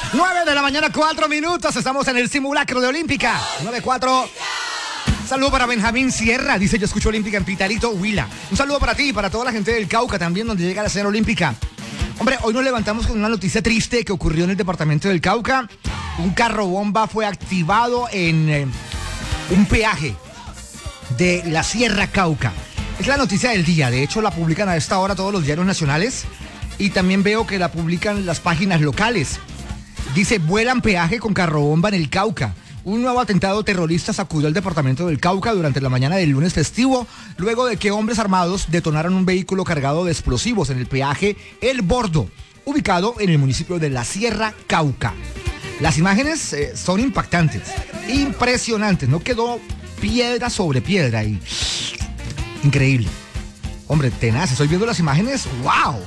9 de la mañana, 4 minutos. Estamos en el simulacro de Olímpica. 9-4. Saludo para Benjamín Sierra. Dice, yo escucho Olímpica en Pitalito, Huila. Un saludo para ti y para toda la gente del Cauca también, donde llega la escena olímpica. Hombre, hoy nos levantamos con una noticia triste que ocurrió en el departamento del Cauca. Un carro bomba fue activado en un peaje de la Sierra Cauca. Es la noticia del día. De hecho, la publican a esta hora todos los diarios nacionales. Y también veo que la publican las páginas locales. Dice, vuelan peaje con carro bomba en el Cauca. Un nuevo atentado terrorista sacudió el departamento del Cauca durante la mañana del lunes festivo, luego de que hombres armados detonaron un vehículo cargado de explosivos en el peaje El Bordo, ubicado en el municipio de la Sierra Cauca. Las imágenes son impactantes, impresionantes, no quedó piedra sobre piedra y increíble. Hombre, tenaz, estoy viendo las imágenes, ¡wow!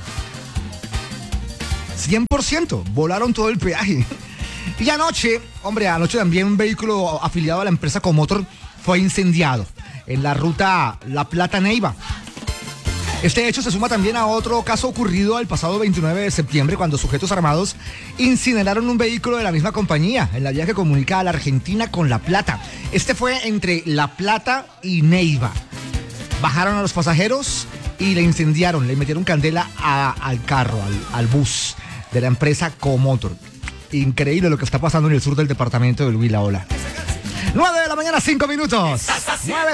100%, volaron todo el peaje. Y anoche también un vehículo afiliado a la empresa Comotor fue incendiado en la ruta La Plata-Neiva. Este hecho se suma también a otro caso ocurrido el pasado 29 de septiembre cuando sujetos armados incineraron un vehículo de la misma compañía en la vía que comunica a la Argentina con La Plata. Este fue entre La Plata y Neiva. Bajaron a los pasajeros y le incendiaron, le metieron candela al carro, al bus de la empresa Comotor. Increíble lo que está pasando en el sur del departamento del Huila. 9 de la mañana, 5 minutos. 9